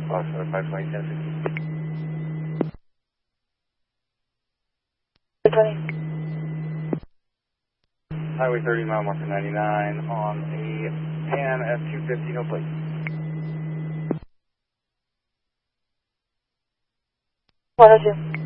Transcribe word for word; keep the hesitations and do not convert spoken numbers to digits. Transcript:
Foxtrot five twenty, ten sixty. twenty. Highway thirty, mile marker ninety-nine on a Pan F two fifty, no plate. one oh two.